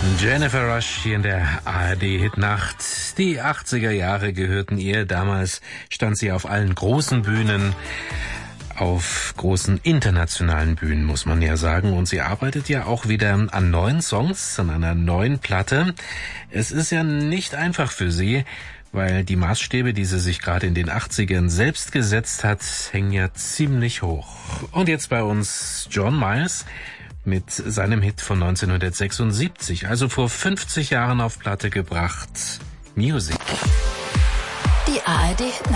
Jennifer Rush hier in der ARD-Hitnacht. Die 80er Jahre gehörten ihr. Damals stand sie auf allen großen Bühnen, auf großen internationalen Bühnen, muss man ja sagen. Und sie arbeitet ja auch wieder an neuen Songs, an einer neuen Platte. Es ist ja nicht einfach für sie, weil die Maßstäbe, die sie sich gerade in den 80ern selbst gesetzt hat, hängen ja ziemlich hoch. Und jetzt bei uns John Miles mit seinem Hit von 1976, also vor 50 Jahren auf Platte gebracht, Music. Die ARD